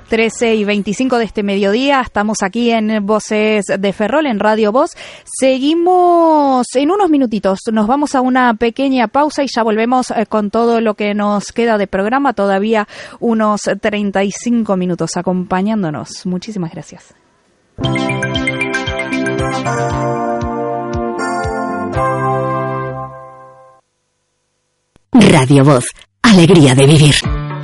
13:25 de este mediodía. Estamos aquí en Voces de Ferrol, en Radio Voz. Seguimos en unos minutitos. Nos vamos a una pequeña pausa y ya volvemos con todo lo que nos queda de programa. Todavía unos 35 minutos acompañándonos. Muchísimas gracias. Radio Voz. Alegría de vivir.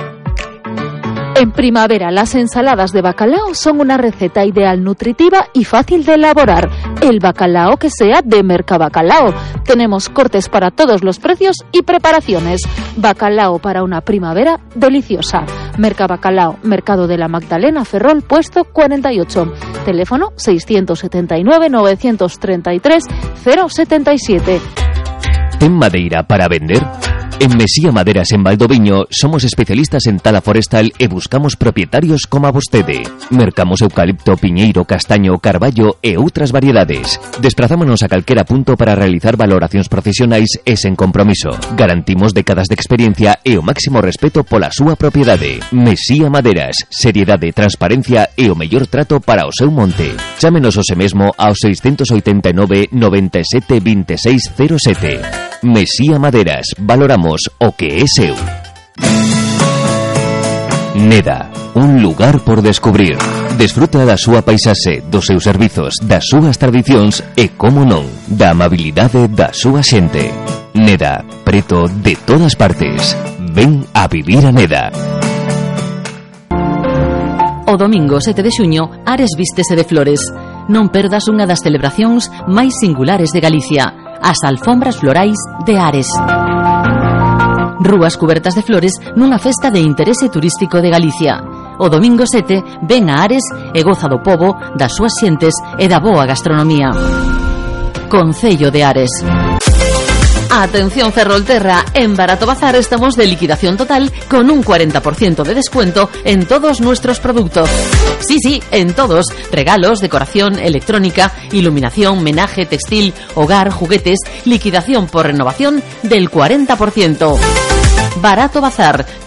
En primavera, las ensaladas de bacalao son una receta ideal, nutritiva y fácil de elaborar. El bacalao que sea de Mercabacalao. Tenemos cortes para todos los precios y preparaciones. Bacalao para una primavera deliciosa. Mercabacalao, Mercado de la Magdalena, Ferrol, puesto 48. Teléfono 679-933-077. ¿Ten madeira para vender? En Mesía Maderas en Valdoviño somos especialistas en tala forestal e buscamos propietarios como a vostede. Mercamos eucalipto, piñeiro, castaño, carballo e outras variedades. Desprazámonos a calquera punto para realizar valoracións profesionais e sen compromiso. Garantimos décadas de experiencia e o máximo respeto pola súa propiedade. Mesía Maderas, seriedade, transparencia e o mellor trato para o seu monte. Chámenos hoxe mesmo ao 689 97 26 07. Mesía Maderas, valoramos o que é seu. Neda, un lugar por descubrir. Desfruta da súa paisaxe, dos seus servizos, das súas tradicións e, como non, da amabilidade da súa xente. Neda, preto de todas partes. Ven a vivir a Neda. O domingo 7 de xuño, Ares vístese de flores. Non perdas unha das celebracións máis singulares de Galicia. As alfombras florais de Ares. Rúas cubertas de flores nunha festa de interese turístico de Galicia. O domingo 7 ven a Ares e goza do pobo, das súas xentes e da boa gastronomía. Concello de Ares. Atención Ferrolterra, en Barato Bazar estamos de liquidación total con un 40% de descuento en todos nuestros productos. Sí, en todos. Regalos, decoración, electrónica, iluminación, menaje, textil, hogar, juguetes, liquidación por renovación del 40%. Barato Bazar.